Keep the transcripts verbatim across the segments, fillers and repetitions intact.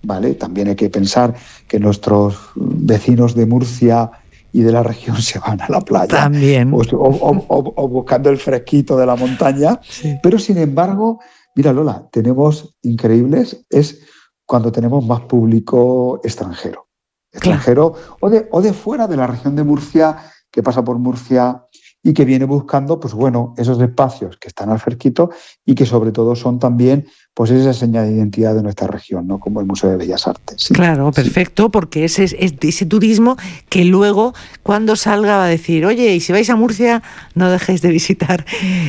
¿vale? También hay que pensar que nuestros vecinos de Murcia y de la región se van a la playa o, También. o- o- o- o buscando el fresquito de la montaña, Sí. pero sin embargo, mira Lola, tenemos increíbles, es cuando tenemos más público extranjero, Claro. extranjero o de, o de fuera de la región de Murcia, que pasa por Murcia y que viene buscando, pues bueno, esos espacios que están al fresquito y que sobre todo son también, pues esa señal de identidad de nuestra región, ¿no? Como el Museo de Bellas Artes, sí, Claro, sí. perfecto, porque ese es es ese turismo que luego, cuando salga, va a decir, oye, y si vais a Murcia, no dejéis de visitar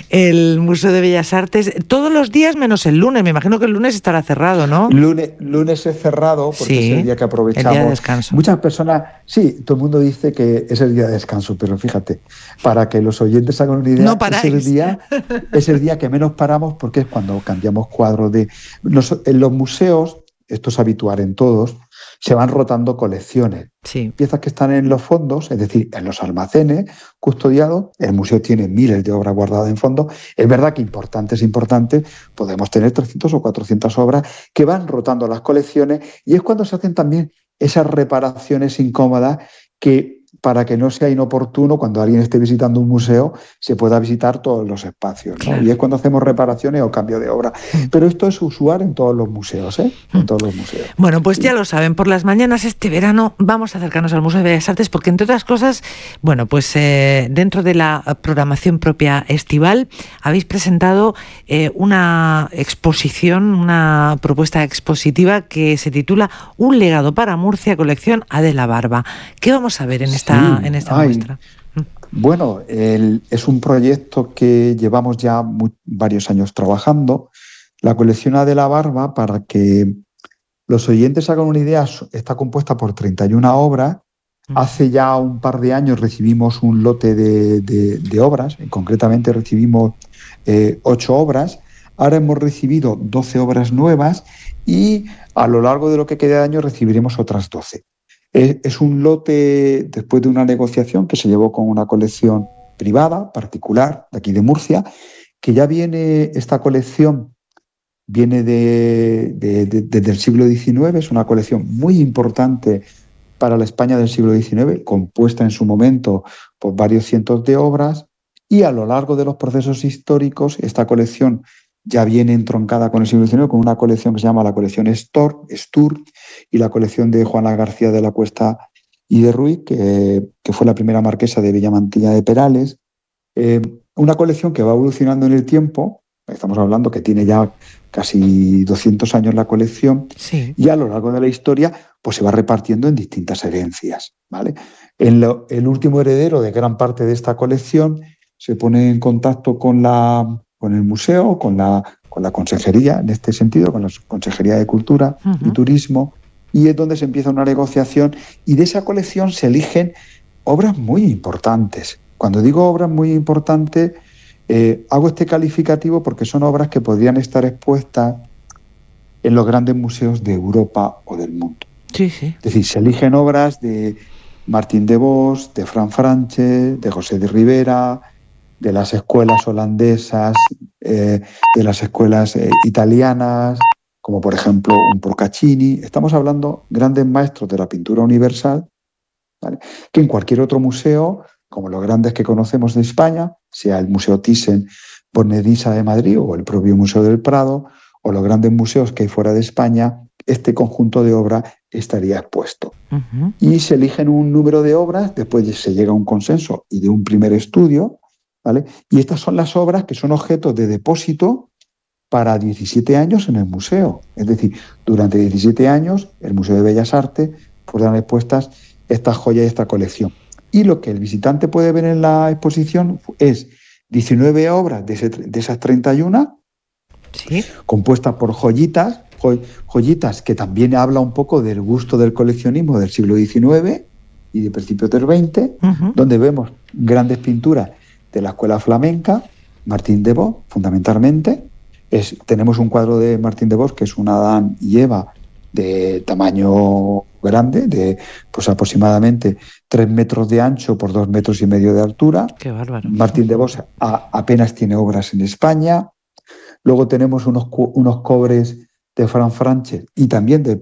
el Museo de Bellas Artes todos los días menos el lunes. Me imagino que el lunes estará cerrado, ¿no? Lunes, lunes es cerrado porque es el Sí, día que el día de aprovechamos. descanso. Muchas personas, sí, todo el mundo dice que es el día de descanso, pero fíjate, para que los oyentes hagan una No idea, es el paráis. día, es el día que menos paramos porque es cuando cambiamos cuadros de... Nos- en los museos, esto es habitual en todos, se van rotando colecciones. Sí, Piezas que están en los fondos, es decir, en los almacenes custodiados, el museo tiene miles de obras guardadas en fondos. Es verdad que importantes, importantes, podemos tener trescientas o cuatrocientas obras que van rotando las colecciones y es cuando se hacen también esas reparaciones incómodas que para que no sea inoportuno cuando alguien esté visitando un museo se pueda visitar todos los espacios, ¿no? Y claro. es cuando hacemos reparaciones o cambio de obra. Mm, Pero esto es usual en todos los museos, ¿eh? mm. En todos los museos. Bueno, pues ya Sí. lo saben, por las mañanas este verano vamos a acercarnos al Museo de Bellas Artes porque, entre otras cosas, bueno, pues eh, dentro de la programación propia estival habéis presentado eh, una exposición, una propuesta expositiva que se titula Un legado para Murcia, colección Adela Barba. ¿Qué vamos a ver en esta, Sí, en esta ay, muestra? Mm, bueno, el- es un proyecto que llevamos ya mu- varios años trabajando. La colección de la Barba, para que los oyentes hagan una idea, so- está compuesta por treinta y una obras. ujú. Hace ya un par de años recibimos un lote de, de- de obras, y concretamente recibimos eh, ocho obras. Ahora hemos recibido doce obras nuevas y a lo largo de lo que queda de año recibiremos otras doce. Es, es un lote después de una negociación que se llevó con una colección privada, particular, de aquí de Murcia, que ya viene esta colección, viene de, de- de- desde el siglo diecinueve, es una colección muy importante para la España del siglo diecinueve, compuesta en su momento por varios cientos de obras, y a lo largo de los procesos históricos, esta colección ya viene entroncada con el siglo diecinueve, con una colección que se llama la colección Stor, Stur, y la colección de Juana García de la Cuesta y de Ruiz, que, que fue la primera marquesa de Villamantilla de Perales. Eh, una colección que va evolucionando en el tiempo, estamos hablando que tiene ya casi doscientos años la colección, Sí. y a lo largo de la historia pues se va repartiendo en distintas herencias, ¿vale? En lo- el último heredero de gran parte de esta colección se pone en contacto con, la, con el museo, con la, con la consejería, en este sentido, con la Consejería de Cultura y Ujú. Turismo, y es donde se empieza una negociación y de esa colección se eligen obras muy importantes. Cuando digo obras muy importantes, eh, hago este calificativo porque son obras que podrían estar expuestas en los grandes museos de Europa o del mundo. Sí, sí. Es decir, se eligen obras de Martín de Vos, de Fran Franchet, de José de Rivera, de las escuelas holandesas, eh, de las escuelas eh, italianas, como por ejemplo un Procaccini. Estamos hablando de grandes maestros de la pintura universal, ¿vale? Que en cualquier otro museo, como los grandes que conocemos de España, sea el Museo Thyssen-Bornemisza de Madrid o el propio Museo del Prado, o los grandes museos que hay fuera de España, este conjunto de obras estaría expuesto. Ujú. Y se eligen un número de obras, después se llega a un consenso y de un primer estudio, ¿vale? Y estas son las obras que son objeto de depósito para diecisiete años en el museo. Es decir, durante diecisiete años el Museo de Bellas Artes podrán expuestas estas joyas y esta colección. Y lo que el visitante puede ver en la exposición es diecinueve obras de, ese, de esas treinta y una, Sí. compuestas por joyitas, jo, joyitas que también habla un poco del gusto del coleccionismo del siglo diecinueve y de principios del veinte, Ujú. donde vemos grandes pinturas de la escuela flamenca, Martín de Vos, fundamentalmente. Es, tenemos un cuadro de Martín de Vos que es un Adán y Eva de tamaño grande, de pues aproximadamente tres metros de ancho por dos metros y medio de altura. Qué bárbaro. Martín de Vos a, apenas tiene obras en España. Luego tenemos unos, unos cobres de Fran Franchet y también de